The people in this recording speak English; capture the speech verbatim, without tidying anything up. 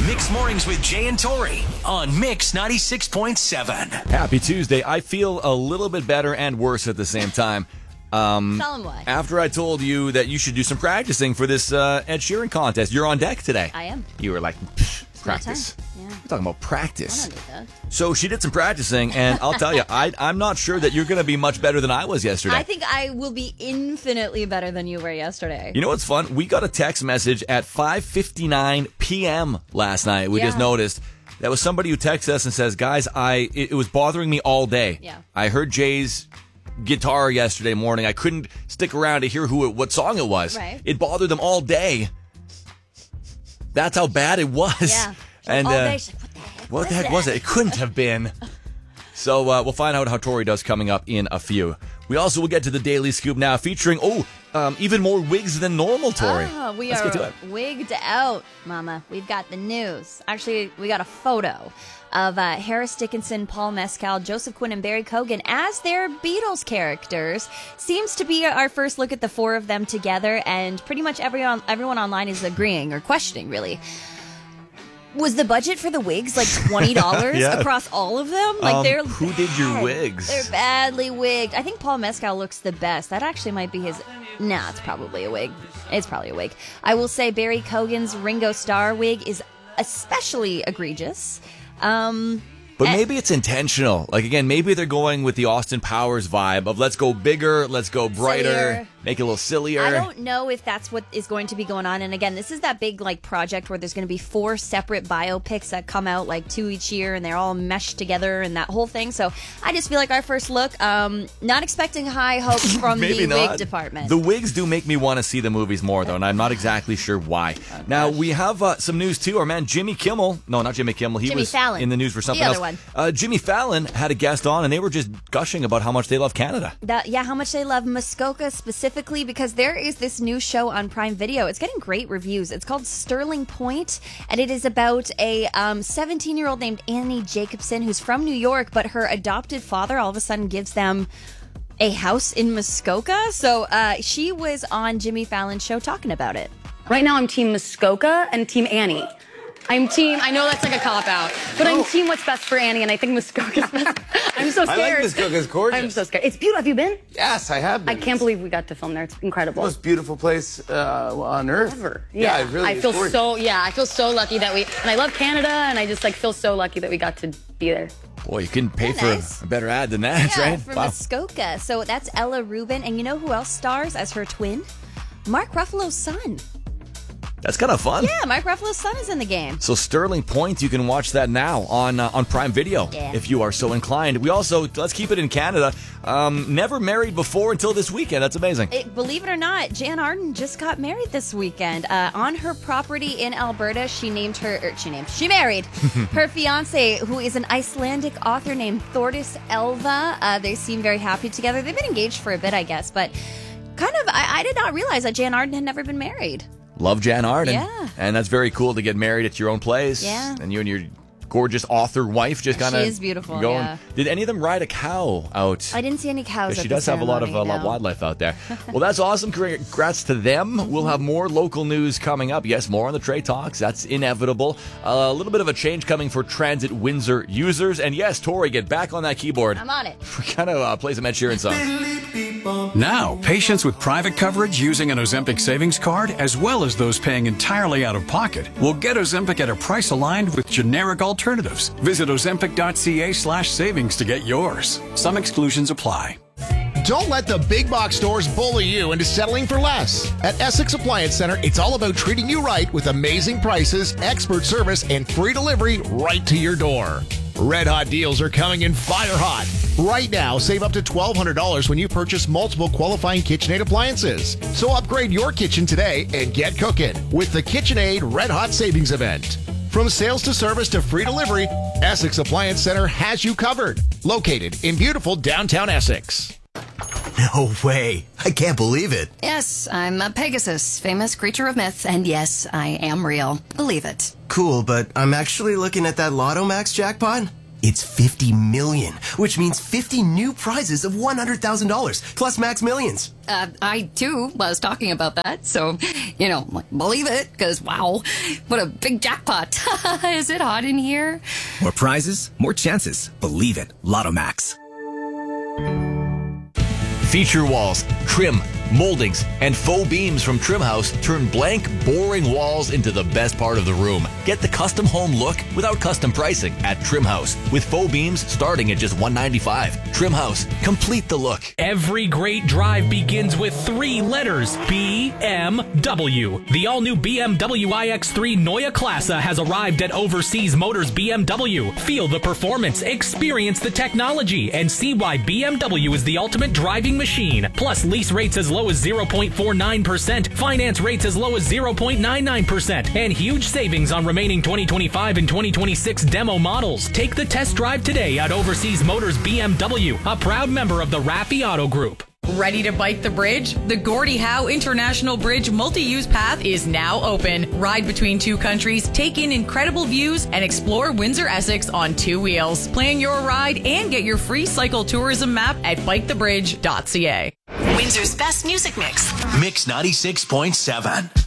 Mixed Mornings with Jay and Tori on Mix ninety-six point seven. Happy Tuesday. I feel a little bit better and worse at the same time. Um, Tell him why. After I told you that you should do some practicing for this uh, Ed Sheeran contest, you're on deck today. I am. You were like, practice. Yeah. We're talking about practice. I don't need that. So she did some practicing, and I'll tell you, I, I'm not sure that you're going to be much better than I was yesterday. I think I will be infinitely better than you were yesterday. You know what's fun? We got a text message at five fifty-nine p.m. last night. We Yeah. just noticed. That was somebody who texted us and says, guys, I it, it was bothering me all day. Yeah. I heard Jay's guitar yesterday morning. I couldn't stick around to hear who it, what song it was. Right. It bothered them all day. That's how bad it was. Yeah. And all uh, day, she's like, what the heck what was the heck that? was it? It couldn't have been. So uh, we'll find out how Tori does coming up in a few. We also will get to the Daily Scoop now, featuring, oh, um, even more wigs than normal, Tori. Oh, we Let's are get to it. wigged out, Mama. We've got the news. Actually, we got a photo of uh, Harris Dickinson, Paul Mescal, Joseph Quinn, and Barry Cogan as their Beatles characters. Seems to be our first look at the four of them together, and pretty much everyone, everyone online is agreeing or questioning, really. Was the budget for the wigs like twenty dollars Yeah. across all of them? Like Um, they're who did your bad. wigs? They're badly wigged. I think Paul Mescal looks the best. That actually might be his. Nah, it's probably a wig. It's probably a wig. I will say Barry Cogan's Ringo Starr wig is especially egregious. Um, But maybe it's intentional. Like, again, maybe they're going with the Austin Powers vibe of let's go bigger, let's go brighter, Sillier. make it a little sillier. I don't know if that's what is going to be going on. And again, this is that big like project where there's going to be four separate biopics that come out like two each year, and they're all meshed together and that whole thing. So I just feel like our first look, um, not expecting high hopes from Maybe the not. wig department. The wigs do make me want to see the movies more, though, and I'm not exactly sure why. Oh, now, we have uh, some news, too. Our man Jimmy Kimmel, no, not Jimmy Kimmel, he Jimmy was Fallon. in the news for something The other else. one. Uh, Jimmy Fallon had a guest on, and they were just gushing about how much they love Canada. That, yeah, how much they love Muskoka specifically, because there is this new show on Prime Video. It's getting great reviews. It's called Sterling Point, and it is about a um, seventeen-year-old named Annie Jacobson who's from New York, but her adopted father all of a sudden gives them a house in Muskoka. So uh, she was on Jimmy Fallon's show talking about it. Right now I'm team Muskoka and team Annie. I'm team, I know that's like a cop-out, but I'm team what's best for Annie, and I think Muskoka's best. I'm so scared. I like Muskoka's gorgeous. I'm so scared. It's beautiful. Have you been? Yes, I have been. I can't believe we got to film there. It's incredible. Most beautiful place uh, on earth. Ever. Yeah, Yeah, it really I is feel gorgeous. so, yeah, I feel so lucky that we, and I love Canada, and I just like feel so lucky that we got to be there. Boy, you couldn't pay Yeah, for nice. a better ad than that, Yeah, right? from Wow. Muskoka. So that's Ella Rubin. And you know who else stars as her twin? Mark Ruffalo's son. That's kind of fun. Yeah, Mark Ruffalo's son is in the game. So Sterling Point, you can watch that now on uh, on Prime Video Yeah. if you are so inclined. We also, let's keep it in Canada, um, never married before until this weekend. That's amazing. It, believe it or not, Jan Arden just got married this weekend. Uh, on her property in Alberta, she named her, er, she named, she married her fiance, who is an Icelandic author named Thordis Elva. Uh, they seem very happy together. They've been engaged for a bit, I guess, but kind of, I, I did not realize that Jan Arden had never been married. Love Jan Arden. Yeah. And that's very cool to get married at your own place. Yeah. And you and your gorgeous author wife just kind of She is beautiful, going. yeah. Did any of them ride a cow out? I didn't see any cows. She at does the have a lot of uh, ceremony, lot of no. wildlife out there. Well, that's awesome. Congrats to them. We'll have more local news coming up. Yes, more on the Trade Talks. That's inevitable. Uh, a little bit of a change coming for Transit Windsor users. And yes, Tori, get back on that keyboard. I'm on it. We kind of uh, play some Ed Sheeran songs. Now, patients with private coverage using an Ozempic savings card, as well as those paying entirely out of pocket, will get Ozempic at a price aligned with generic alternatives. Visit ozempic.ca slash savings to get yours. Some exclusions apply. Don't let the big box stores bully you into settling for less. At Essex Appliance Center, it's all about treating you right with amazing prices, expert service, and free delivery right to your door. Red hot deals are coming in fire hot. Right now, save up to twelve hundred dollars when you purchase multiple qualifying KitchenAid appliances. So upgrade your kitchen today and get cooking with the KitchenAid Red Hot Savings Event. From sales to service to free delivery, Essex Appliance Center has you covered. Located in beautiful downtown Essex. No way. I can't believe it. Yes, I'm a Pegasus, famous creature of myth, and yes, I am real. Believe it. Cool, but I'm actually looking at that Lotto Max jackpot. It's fifty million, which means fifty new prizes of one hundred thousand dollars, plus Max Millions. Uh, I, too, was talking about that, so You know, like, believe it, because wow, what a big jackpot. Is it hot in here? More prizes, more chances. Believe it. Lotto Max. Feature walls, trim, moldings, and faux beams from Trimhouse turn blank, boring walls into the best part of the room. Get the custom home look without custom pricing at Trimhouse, with faux beams starting at just one hundred ninety-five dollars. Trimhouse, complete the look. Every great drive begins with three letters, B M W. The all-new B M W i X three Neue Klasse has arrived at Overseas Motors B M W. Feel the performance, experience the technology, and see why B M W is the ultimate driving machine. Plus, lease rates as low as zero point four nine percent, finance rates as low as zero point nine nine percent, and huge savings on remaining twenty twenty-five and twenty twenty-six demo models. Take the test drive today at Overseas Motors B M W, a proud member of the Raffi Auto Group. Ready to bike the bridge? The Gordie Howe International Bridge multi-use path is now open. Ride between two countries, take in incredible views, and explore Windsor-Essex on two wheels. Plan your ride and get your free cycle tourism map at bike the bridge dot c a. Windsor's best music mix. Mix ninety-six point seven.